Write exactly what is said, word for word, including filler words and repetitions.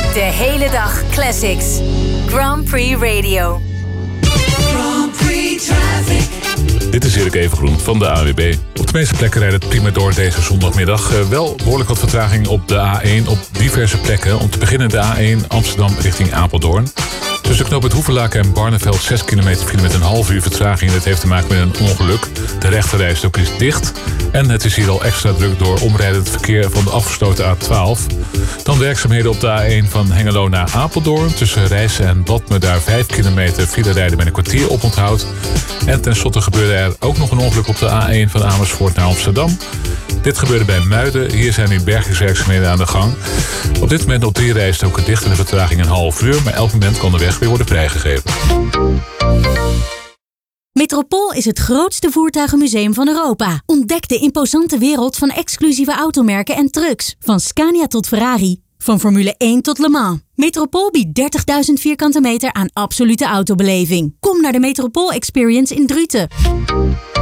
De hele dag classics. Grand Prix Radio. Grand Prix Traffic. Dit is Erik Evengroen van de A N W B. Op de meeste plekken rijdt het prima door deze zondagmiddag. Uh, wel behoorlijk wat vertraging op de A één op diverse plekken. Om te beginnen de A één Amsterdam richting Apeldoorn. Tussen knoop het Hoevelaken en Barneveld zes kilometer file met een half uur vertraging. Dat heeft te maken met een ongeluk. De rechterrijstrook is dicht. En het is hier al extra druk door omrijdend verkeer van de afgesloten A twaalf. Dan werkzaamheden op de A één van Hengelo naar Apeldoorn. Tussen Rijssen en Badme daar vijf kilometer file rijden met een kwartier oponthoud. En tenslotte gebeurde er ook nog een ongeluk op de A één van Amersfoort naar Amsterdam. Dit gebeurde bij Muiden. Hier zijn nu bergingswerkzaamheden aan de gang. Op dit moment op drie rijstroken dicht en de vertraging een half uur. Maar elk moment kan de weg weer worden vrijgegeven. Metropool is het grootste voertuigenmuseum van Europa. Ontdek de imposante wereld van exclusieve automerken en trucks. Van Scania tot Ferrari. Van Formule één tot Le Mans. Metropool biedt dertigduizend vierkante meter aan absolute autobeleving. Kom naar de Metropool Experience in Druten.